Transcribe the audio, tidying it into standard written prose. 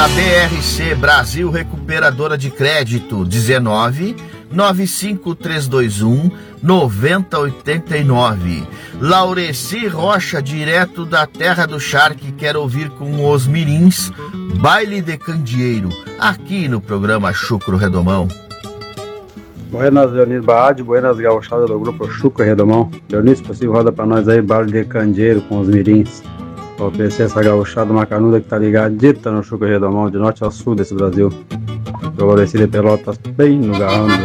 A BRC Brasil Recuperadora de Crédito 19 95321 9089. Laureci Rocha, direto da terra do Charque, quer ouvir com os mirins Baile de Candeeiro, aqui no programa Chucro Redomão. Buenas, Leonis Baade, buenas gauchadas do grupo Chucro Redomão. Leonis, se possível, roda pra nós aí Baile de Candeeiro com os mirins. Pra oferecer essa gauchada macanuda que tá ligadita no Chucro Redomão, de norte ao sul desse Brasil. Eu Laureci de Pelotas, bem no garrão